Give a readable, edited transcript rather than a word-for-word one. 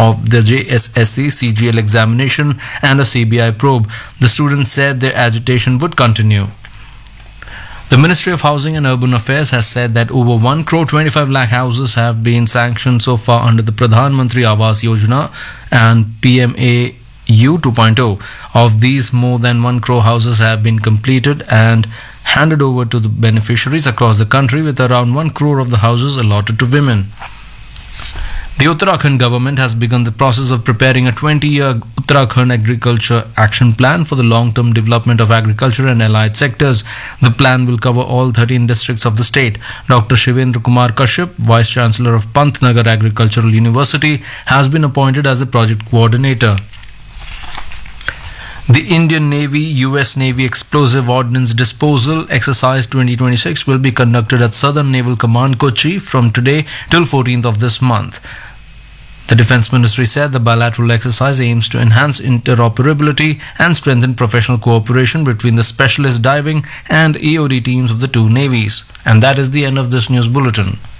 of the JSSC CGL examination and a CBI probe. The students said their agitation would continue. The Ministry of Housing and Urban Affairs has said that over 1 crore 25 lakh houses have been sanctioned so far under the Pradhan Mantri Awas Yojana and PMAU 2.0. Of these, more than 1 crore houses have been completed and handed over to the beneficiaries across the country, with around 1 crore of the houses allotted to women. The Uttarakhand government has begun the process of preparing a 20-year Uttarakhand Agriculture Action Plan for the long-term development of agriculture and allied sectors. The plan will cover all 13 districts of the state. Dr. Shivendra Kumar Kashyap, Vice Chancellor of Pantnagar Agricultural University, has been appointed as the project coordinator. The Indian Navy-US Navy Explosive Ordnance Disposal Exercise 2026 will be conducted at Southern Naval Command Kochi from today till 14th of this month. The Defence Ministry said the bilateral exercise aims to enhance interoperability and strengthen professional cooperation between the specialist diving and EOD teams of the two navies. And that is the end of this news bulletin.